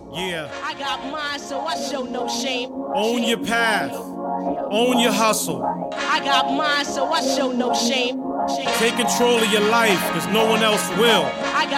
Yeah. I got mine, so I show no shame. Own your path. Own your hustle. I got mine, so I show no shame. Take control of your life, cause no one else will. I got